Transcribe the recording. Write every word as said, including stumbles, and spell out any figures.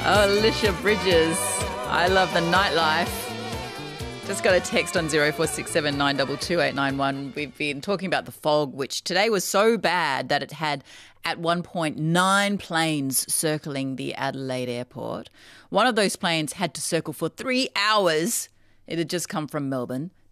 Oh, Alicia Bridges. I love the nightlife. Just got a text on zero four six seven nine two two eight nine one. We've been talking about the fog, which today was so bad that it had at one point nine planes circling the Adelaide airport. One of those planes had to circle for three hours. It had just come from Melbourne